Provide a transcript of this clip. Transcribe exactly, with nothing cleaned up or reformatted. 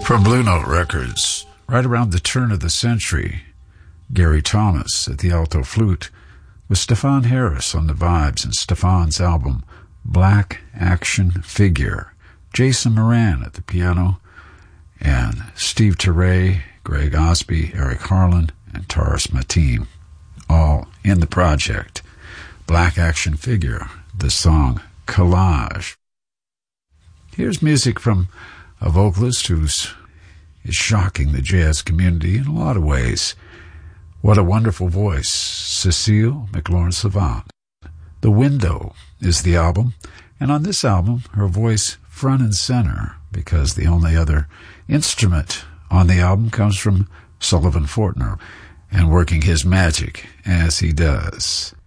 From Blue Note Records, right around the turn of the century, Gary Thomas at the alto flute, with Stefan Harris on the vibes and Stefan's album Black Action Figure, Jason Moran at the piano, and Steve Teray, Greg Osby, Eric Harlan, and Taurus Mateen, all in the project. Black Action Figure, the song Collage. Here's music from a vocalist who's is shocking the jazz community in a lot of ways. What a wonderful voice, Cecile McLaurin-Savant. The Window is the album, and on this album, her voice front and center, because the only other instrument on the album comes from Sullivan Fortner, and working his magic as he does.